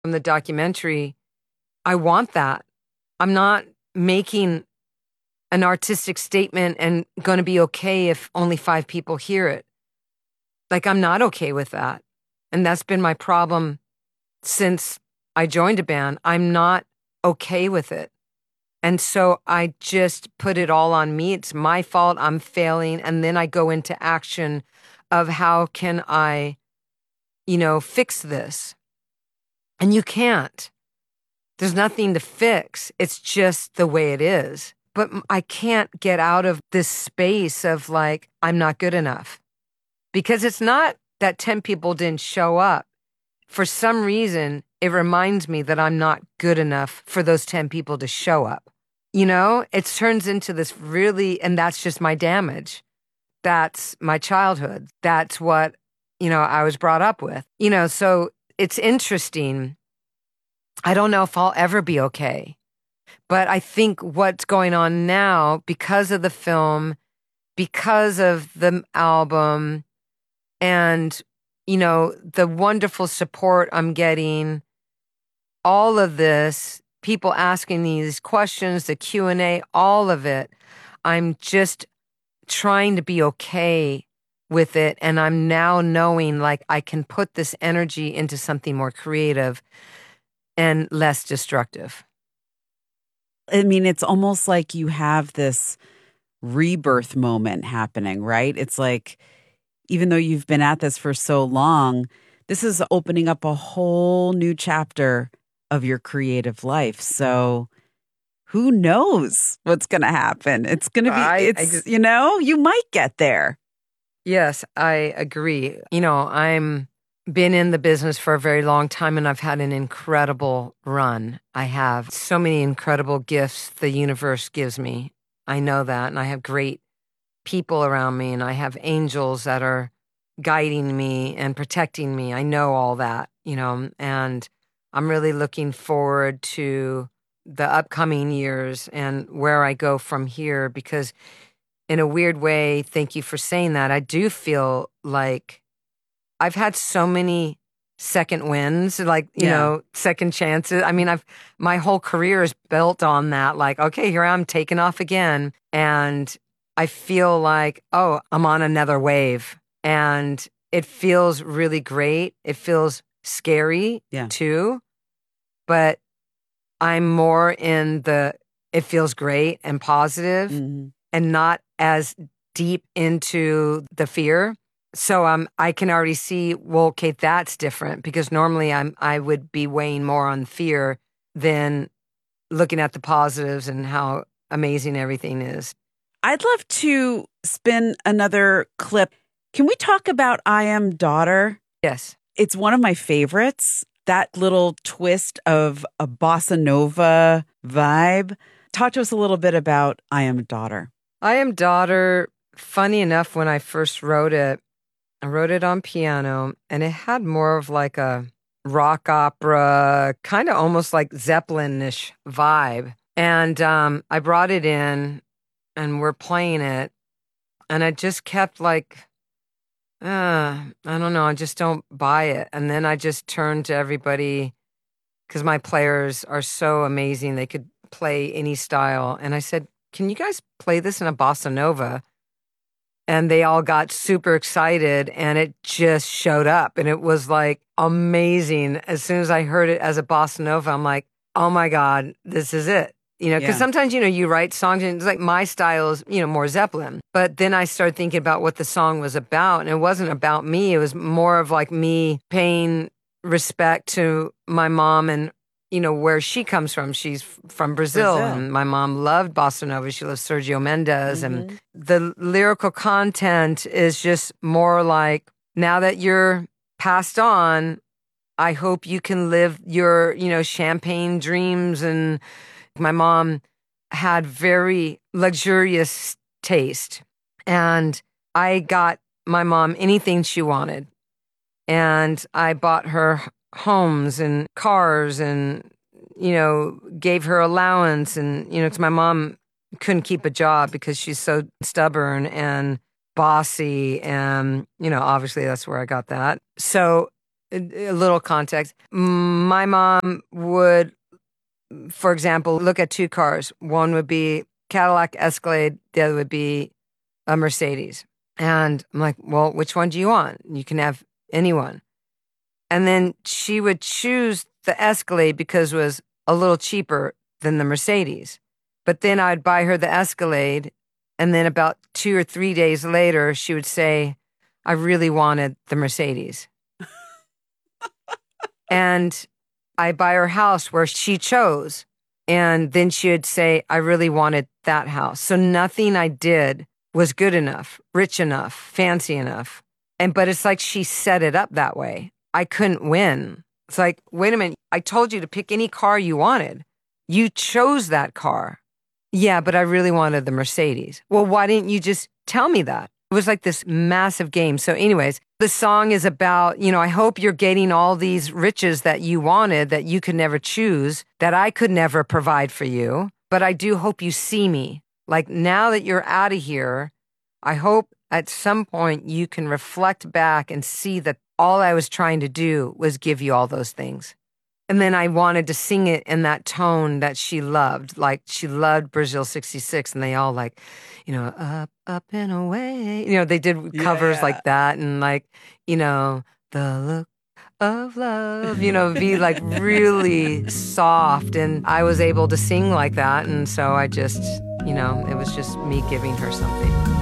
from the documentary, I want that. I'm not making an artistic statement and going to be okay if only 5 people hear it. Like, I'm not okay with that. And that's been my problem since I joined a band. I'm not okay with it. And so I just put it all on me. It's my fault. I'm failing. And then I go into action of how can I, fix this? And you can't. There's nothing to fix. It's just the way it is. But I can't get out of this space of like, I'm not good enough. Because it's not that 10 people didn't show up. For some reason, it reminds me that I'm not good enough for those 10 people to show up. It turns into this really, and that's just my damage. That's my childhood. That's what, I was brought up with. So it's interesting. I don't know if I'll ever be okay. But I think what's going on now, because of the film, because of the album, and, the wonderful support I'm getting, all of this, people asking these questions, the Q&A, all of it, I'm just trying to be okay with it. And I'm now knowing like I can put this energy into something more creative and less destructive. I mean, it's almost like you have this rebirth moment happening, right? It's like, even though you've been at this for so long, this is opening up a whole new chapter of your creative life. So who knows what's going to happen? It's going to be, you might get there. Yes, I agree. I'm been in the business for a very long time and I've had an incredible run. I have so many incredible gifts the universe gives me. I know that. And I have great people around me and I have angels that are guiding me and protecting me. I know all that, and I'm really looking forward to the upcoming years and where I go from here because in a weird way, thank you for saying that, I do feel like I've had so many second wins, like, second chances. I mean, my whole career is built on that. Like, okay, here I'm taking off again. And I feel like, oh, I'm on another wave. And it feels really great. It feels scary too. But I'm more in it feels great and positive and not as deep into the fear. So I can already see, well, okay, that's different because normally I would be weighing more on fear than looking at the positives and how amazing everything is. I'd love to spin another clip. Can we talk about I Am Daughter? Yes. It's one of my favorites. That little twist of a bossa nova vibe. Talk to us a little bit about I Am Daughter. I Am Daughter, funny enough, when I first wrote it, I wrote it on piano, and it had more of like a rock opera, kind of almost like Zeppelin-ish vibe. And I brought it in, and we're playing it, and I just kept like, I don't know, I just don't buy it. And then I just turned to everybody, because my players are so amazing, they could play any style. And I said, can you guys play this in a bossa nova? And they all got super excited and it just showed up. And it was like amazing. As soon as I heard it as a bossa nova, I'm like, oh my God, this is it. Because sometimes, you write songs and it's like my style is, more Zeppelin. But then I started thinking about what the song was about. And it wasn't about me. It was more of like me paying respect to my mom and where she comes from. She's from Brazil, and my mom loved bossa nova. She loves Sergio Mendes, and the lyrical content is just more like, now that you're passed on, I hope you can live your, champagne dreams. And my mom had very luxurious taste, and I got my mom anything she wanted, and I bought her homes and cars and, gave her allowance. And, because my mom couldn't keep a job because she's so stubborn and bossy. And, obviously that's where I got that. So a little context. My mom would, for example, look at two cars. One would be Cadillac Escalade. The other would be a Mercedes. And I'm like, well, which one do you want? You can have anyone. And then she would choose the Escalade because it was a little cheaper than the Mercedes. But then I'd buy her the Escalade. And then about 2 or 3 days later, she would say, I really wanted the Mercedes. And I buy her house where she chose. And then she would say, I really wanted that house. So nothing I did was good enough, rich enough, fancy enough. But it's like she set it up that way. I couldn't win. It's like, wait a minute. I told you to pick any car you wanted. You chose that car. Yeah, but I really wanted the Mercedes. Well, why didn't you just tell me that? It was like this massive game. So anyways, the song is about, I hope you're getting all these riches that you wanted, that you could never choose, that I could never provide for you. But I do hope you see me. Like now that you're out of here, I hope at some point you can reflect back and see that all I was trying to do was give you all those things. And then I wanted to sing it in that tone that she loved. Like she loved Brazil 66 and they all like, up and away. They did covers like that and like, the look of love, be like really soft. And I was able to sing like that. And so I just, it was just me giving her something.